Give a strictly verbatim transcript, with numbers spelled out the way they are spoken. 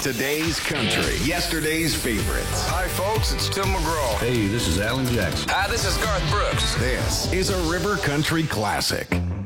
Today's country, yesterday's favorites. Hi, folks, it's Tim McGraw. Hey, this is Alan Jackson. Hi, this is Garth Brooks. This is a River Country classic.